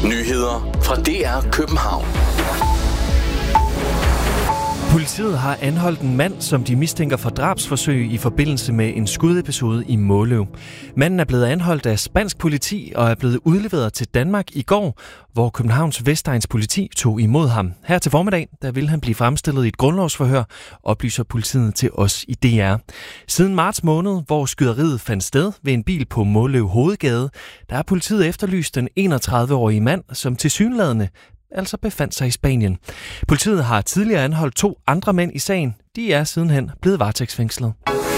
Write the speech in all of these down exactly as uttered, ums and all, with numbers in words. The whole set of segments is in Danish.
Nyheder fra D R København. Politiet har anholdt en mand, som de mistænker for drabsforsøg i forbindelse med en skudepisode i Måløv. Manden er blevet anholdt af spansk politi og er blevet udleveret til Danmark i går, hvor Københavns Vestegns politi tog imod ham. Her til formiddag, der vil han blive fremstillet i et grundlovsforhør, oplyser politiet til os i D R. Siden marts måned, hvor skyderiet fandt sted ved en bil på Måløv Hovedgade, der har politiet efterlyst den enogtredive-årige mand, som tilsyneladende altså befandt sig i Spanien. Politiet har tidligere anholdt to andre mænd i sagen. De er sidenhen blevet varetægtsfængslet.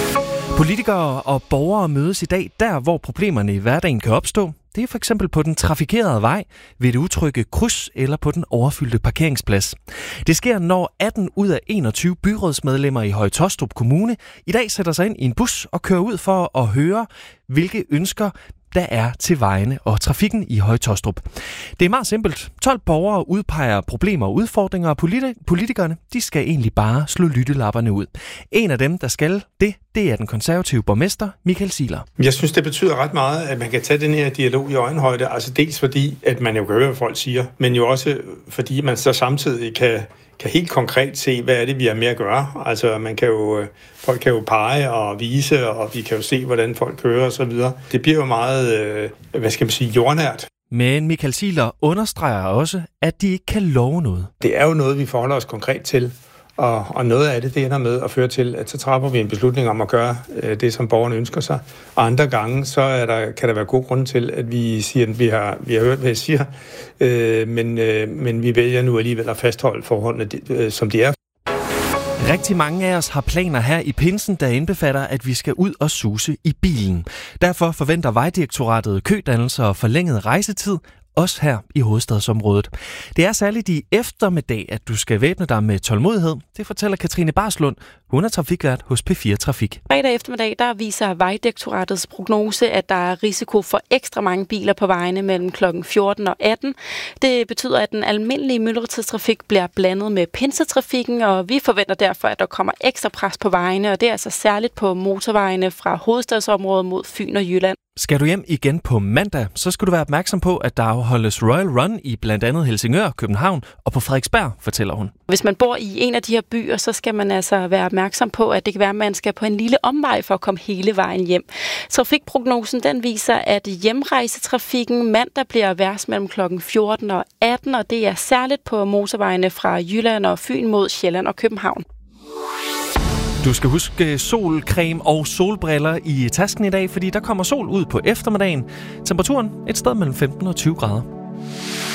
Politikere og borgere mødes i dag der, hvor problemerne i hverdagen kan opstå. Det er for eksempel på den trafikerede vej, ved det utrygge kryds eller på den overfyldte parkeringsplads. Det sker, når atten ud af enogtyve byrådsmedlemmer i Høje Taastrup Kommune i dag sætter sig ind i en bus og kører ud for at høre, hvilke ønsker der er til vejene og trafikken i Høje Taastrup. Det er meget simpelt. tolv borgere udpeger problemer og udfordringer, og politi- politikerne de skal egentlig bare slå lyttelapperne ud. En af dem, der skal det, det er den konservative borgmester, Michael Ziegler. Jeg synes, det betyder ret meget, at man kan tage den her dialog i øjenhøjde. Altså dels fordi, at man jo kan høre, hvad folk siger, men jo også fordi man så samtidig kan kan helt konkret se, hvad er det, vi har med at gøre. Altså, man kan jo, folk kan jo pege og vise, og vi kan jo se, hvordan folk kører og så videre. Det bliver jo meget, øh, hvad skal man sige, jordnært. Men Michael Ziegler understreger også, at de ikke kan love noget. Det er jo noget, vi forholder os konkret til, og, og noget af det, det ender med at føre til, at så træffer vi en beslutning om at gøre øh, det, som borgerne ønsker sig. Og andre gange, så er der, kan der være god grund til, at vi siger, at vi har, vi har hørt, hvad jeg siger, øh, men, øh, men vi vælger nu alligevel at fastholde forholdene, øh, som de er. Rigtig mange af os har planer her i pinsen, der indbefatter, at vi skal ud og suse i bilen. Derfor forventer Vejdirektoratet kødannelser og forlænget rejsetid, også her i hovedstadsområdet. Det er særligt i eftermiddag, at du skal væbne dig med tålmodighed. Det fortæller Katrine Barslund. Hun er trafikvært hos P fire Trafik. Fredag eftermiddag, der viser Vejdirektoratets prognose, at der er risiko for ekstra mange biler på vejene mellem klokken fjorten og atten. Det betyder, at den almindelige myldretidstrafik bliver blandet med pinsetrafikken, og vi forventer derfor, at der kommer ekstra pres på vejene, og det er altså særligt på motorvejene fra hovedstadsområdet mod Fyn og Jylland. Skal du hjem igen på mandag, så skal du være opmærksom på, at der afholdes Royal Run i blandt andet Helsingør, København og på Frederiksberg, fortæller hun. Hvis man bor i en af de her byer, så skal man altså være opmærksom på, at det kan være, at man skal på en lille omvej for at komme hele vejen hjem. Trafikprognosen den viser, at hjemrejsetrafikken mandag bliver værst mellem klokken fjorten og atten, og det er særligt på motorvejene fra Jylland og Fyn mod Sjælland og København. Du skal huske solcreme og solbriller i tasken i dag, fordi der kommer sol ud på eftermiddagen. Temperaturen et sted mellem femten og tyve grader.